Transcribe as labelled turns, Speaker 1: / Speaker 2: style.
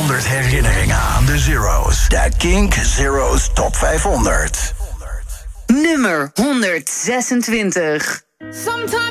Speaker 1: 500 herinneringen aan de Zero's. De Kink Zero's Top 500.
Speaker 2: Nummer 126.